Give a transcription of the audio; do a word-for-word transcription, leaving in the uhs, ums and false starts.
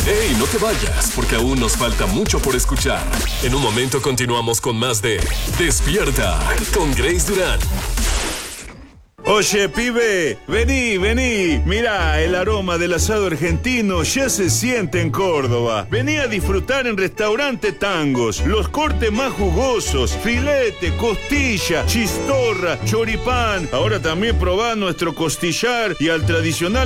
¡Ey, no te vayas! Porque aún nos falta mucho por escuchar. En un momento continuamos con más de Despierta con Grace Durán. Oye, pibe, vení, vení. Mirá, el aroma del asado argentino ya se siente en Córdoba. Vení a disfrutar en Restaurante Tangos. Los cortes más jugosos, filete, costilla, chistorra, choripán. Ahora también probá nuestro costillar y al tradicional